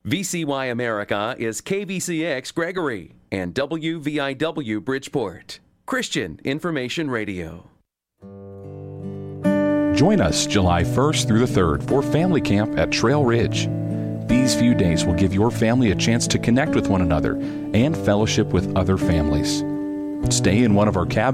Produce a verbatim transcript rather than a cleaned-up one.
V C Y America is K V C X Gregory and W V I W Bridgeport. Christian Information Radio. Join us July first through the third for Family Camp at Trail Ridge. These few days will give your family a chance to connect with one another and fellowship with other families. Stay in one of our cabins